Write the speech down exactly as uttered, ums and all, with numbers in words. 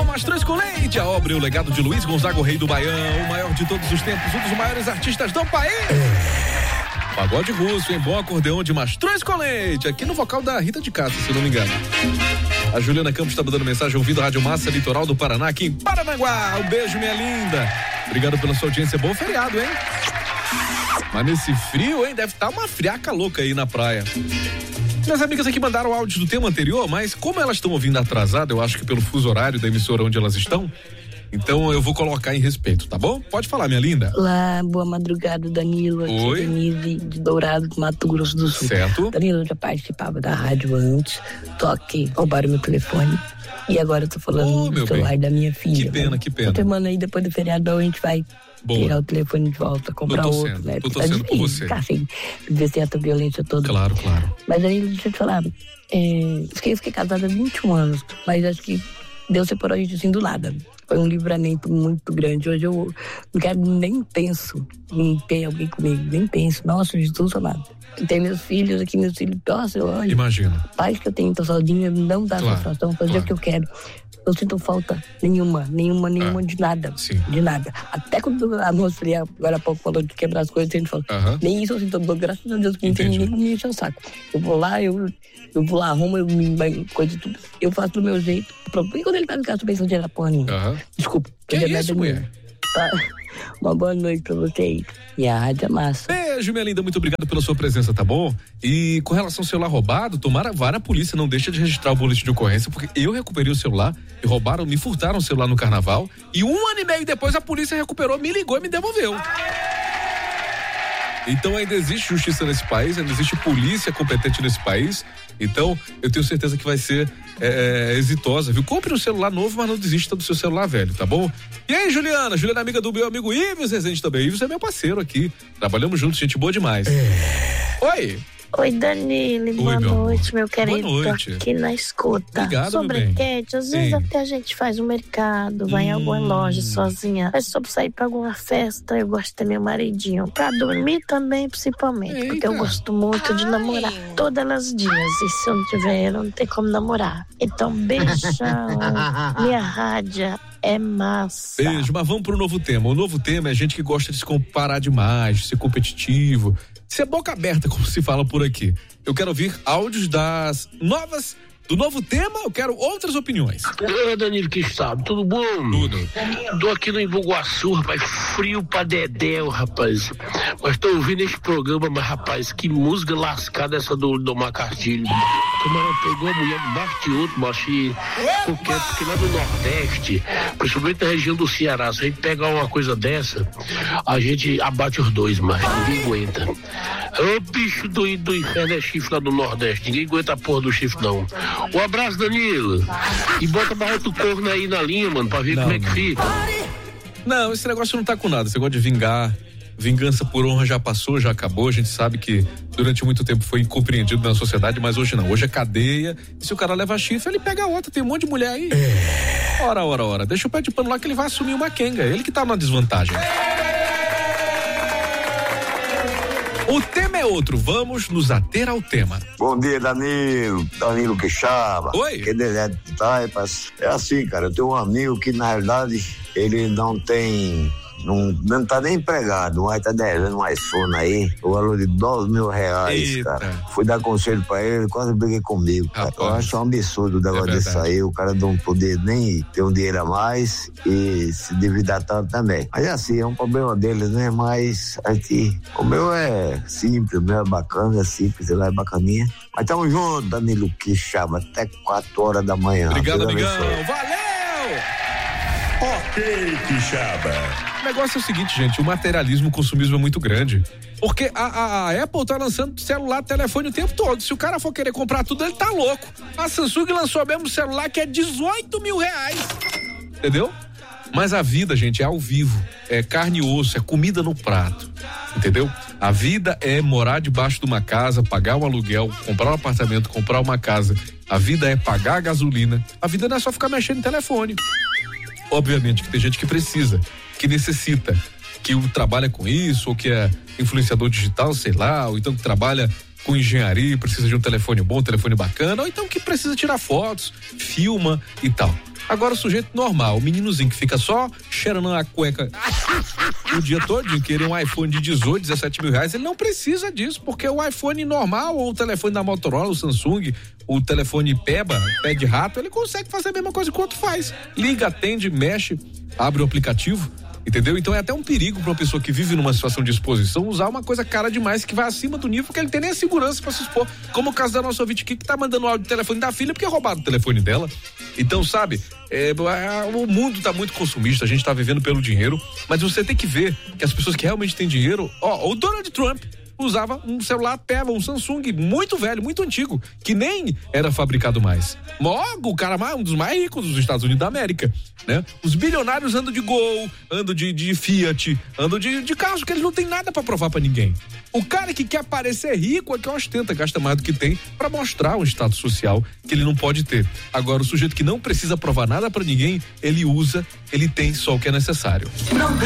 Mastruz com Leite, a obra e o legado de Luiz Gonzaga, o rei do Baião, o maior de todos os tempos, um dos maiores artistas do país. É. Pagode russo em bom acordeão de Mastruz com Leite, aqui no vocal da Rita de Castro, se não me engano. A Juliana Campos está mandando mensagem, ouvindo a Rádio Massa Litoral do Paraná, aqui em Paranaguá. Um beijo, minha linda. Obrigado pela sua audiência, bom feriado, hein? Mas nesse frio, hein, deve estar uma friaca louca aí na praia. Minhas amigas aqui mandaram áudios do tema anterior, mas como elas estão ouvindo atrasado, eu acho que pelo fuso horário da emissora onde elas estão, então eu vou colocar em respeito, tá bom? Pode falar, minha linda. Olá, boa madrugada, Danilo. Aqui Oi. Denise de Dourado, Mato Grosso do Sul. Certo. Danilo, eu já participava da rádio antes, só que roubaram meu telefone e agora eu tô falando Oh, do meu celular bem. da minha filha. Que pena, né? que pena. Outra semana aí, depois do feriadão, a gente vai Boa. tirar o telefone de volta, comprar Tô outro, torcendo, né? tô Porque torcendo por difícil você. ficar sem viver sem essa violência toda. Claro, claro. Mas Danilo, deixa eu te falar, é, fiquei, fiquei casada há vinte e um anos, mas acho que Deus separou a gente assim do nada. Foi um livramento muito grande. Hoje eu não quero, nem penso em ter alguém comigo, nem penso. Nossa, Jesus amado. Tem meus filhos aqui, meus filhos, nossa, eu olho. Imagina. Paz que eu tenho, tô sozinha, não dá Claro, satisfação, fazer claro. o que eu quero. Eu sinto falta nenhuma, nenhuma, nenhuma Ah, de nada. sim. De nada. Até quando a moça ali agora há pouco falou de quebrar as coisas, a gente falou, Aham. nem isso eu sinto dor, graças a Deus, que não tem Entendi. ninguém pra me encher o saco. Eu vou lá, eu, eu vou lá, arrumo, eu me banho, coisa tudo. Eu faço do meu jeito. E quando ele vai ficar, eu tô pensando de pôr nenhuma. Aham. Desculpa. Que eu já isso, nada mulher? nenhuma. Tá? Uma boa noite pra vocês. E a rádio é massa. Beijo, minha linda, muito obrigado pela sua presença, tá bom? E com relação ao celular roubado, tomara vá na polícia, não deixa de registrar o boletim de ocorrência, porque eu recuperei o celular e roubaram, me furtaram o celular no carnaval e um ano e meio depois a polícia recuperou, me ligou e me devolveu. Então ainda existe justiça nesse país, ainda existe polícia competente nesse país, então eu tenho certeza que vai ser é, exitosa, viu? Compre um celular novo, mas não desista do seu celular velho, tá bom? E aí, Juliana? Juliana é amiga do meu amigo Ives Rezende também. Ives é meu parceiro aqui, trabalhamos juntos, gente boa demais. Oi! Oi, Danilo, Oi, boa meu noite, amor. meu querido. Boa noite. Tô aqui na escuta. Obrigado, sobre meu bem. enquete, às vezes Ei. até a gente faz um mercado, vai em alguma Hum. loja sozinha. Mas sobre sair pra alguma festa, eu gosto de ter meu maridinho. Pra dormir também, principalmente. Eita. Porque eu gosto muito de namorar todas as dias. E se eu não tiver, eu não tem como namorar. Então, beijão. Minha rádio é massa. Beijo, mas vamos pro novo tema. O novo tema é gente que gosta de se comparar demais, de ser competitivo, de ser boca aberta, como se fala por aqui. Eu quero ouvir áudios das novas, do novo tema, eu quero outras opiniões. Ô, Danilo, que sabe, tudo bom? Tudo. Tô aqui no Embu-Guaçu, rapaz, frio pra dedéu, rapaz. Mas tô ouvindo esse programa, mas, rapaz, que música lascada essa do, do Macartilho. O camarão pegou a mulher debaixo de outro, macho, e ficou quieto, porque lá no Nordeste, principalmente na região do Ceará, se a gente pegar uma coisa dessa, a gente abate os dois, macho, ninguém aguenta. Ô, bicho do, do inferno é chifre lá do Nordeste, ninguém aguenta a porra do chifre, não. Um abraço, Danilo. E bota mais outro corno aí na linha, mano, pra ver Não, como é que não. fica. Não, esse negócio não tá com nada, esse negócio de vingar, vingança por honra já passou, já acabou, a gente sabe que durante muito tempo foi incompreendido na sociedade, mas hoje não, hoje é cadeia, e se o cara leva chifre, ele pega outra, tem um monte de mulher aí. Ora, ora, ora, deixa o pé de pano lá que ele vai assumir uma quenga, ele que tá na desvantagem. O tema é outro, vamos nos ater ao tema. Bom dia, Danilo. Danilo Quixaba. Oi. Que delete de Taipas. É assim, cara, eu tenho um amigo que, na realidade, ele não tem... Não, não tá nem empregado, mas tá devendo um iPhone aí, o valor de doze mil reais, Eita. cara. Fui dar conselho pra ele, quase briguei comigo, cara. Rapaz. Eu acho um absurdo o negócio É desse verdade. aí, o cara não poder nem ter um dinheiro a mais e se endividar tanto também. Mas é assim, é um problema deles, né? Mas a gente, o meu é simples, o meu é bacana, é simples, ele é bacaninha. Mas tamo junto, Danilo Quixaba, até quatro horas da manhã. Obrigado, Deus amigão, abençoe. valeu! Ok, Quixaba. O negócio é o seguinte, gente, o materialismo, o consumismo é muito grande. Porque a, a, a Apple tá lançando celular, telefone o tempo todo. Se o cara for querer comprar tudo, ele tá louco. A Samsung lançou mesmo celular que é dezoito mil reais. Entendeu? Mas a vida, gente, é ao vivo. É carne e osso, é comida no prato. Entendeu? A vida é morar debaixo de uma casa, pagar um aluguel, comprar um apartamento, comprar uma casa. A vida é pagar a gasolina. A vida não é só ficar mexendo em telefone. Obviamente que tem gente que precisa, que necessita, que trabalha com isso, ou que é influenciador digital, sei lá, ou então que trabalha com engenharia, precisa de um telefone bom, um telefone bacana, ou então que precisa tirar fotos, filma e tal. Agora o sujeito normal, o meninozinho que fica só cheirando a cueca o dia todo, querer um iPhone de dezoito, dezessete mil reais, ele não precisa disso, porque o iPhone normal, ou o telefone da Motorola, o Samsung, o telefone Peba, pé de rato, ele consegue fazer a mesma coisa que o outro faz. Liga, atende, mexe, abre o aplicativo. Entendeu? Então é até um perigo para uma pessoa que vive numa situação de exposição usar uma coisa cara demais que vai acima do nível, porque ele tem nem a segurança para se expor. Como o caso da nossa ouvinte aqui que tá mandando o áudio do telefone da filha porque roubaram o telefone dela. Então, sabe, é, o mundo tá muito consumista, a gente tá vivendo pelo dinheiro, mas você tem que ver que as pessoas que realmente têm dinheiro, ó, o Donald Trump usava um celular Peba, um Samsung muito velho, muito antigo, que nem era fabricado mais. Logo, o cara mais, um dos mais ricos dos Estados Unidos da América, né? Os bilionários andam de Gol, andam de, de Fiat, andam de, de carros que eles não tem nada pra provar pra ninguém. O cara que quer parecer rico é que ostenta, gasta mais do que tem pra mostrar um status social que ele não pode ter. Agora, o sujeito que não precisa provar nada pra ninguém, ele usa, ele tem só o que é necessário.